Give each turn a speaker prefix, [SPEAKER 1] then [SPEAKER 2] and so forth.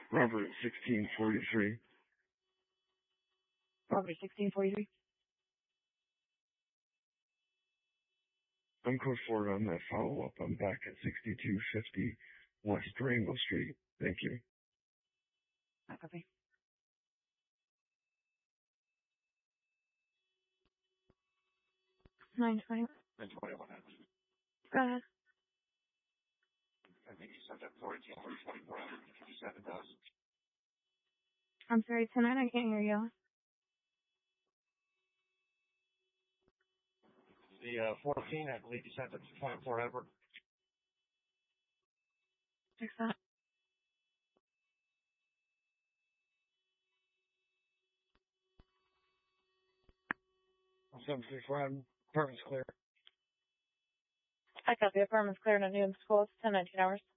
[SPEAKER 1] Robert 1643.
[SPEAKER 2] Robert 1643.
[SPEAKER 1] I'm code 4 on that follow-up. I'm back at 6250 West Rainbow Street. Thank you.
[SPEAKER 2] Copy. 920.
[SPEAKER 1] 921.
[SPEAKER 2] Go ahead.
[SPEAKER 1] I think you sent that 14,24,57,000.
[SPEAKER 2] I'm sorry, tonight I can't hear you.
[SPEAKER 1] The 14, I believe you sent it to 24 Edward.
[SPEAKER 2] Fix that.
[SPEAKER 1] 734, apartment's clear.
[SPEAKER 2] I copy. Apartment's clear in a new school. It's 10-19 hours.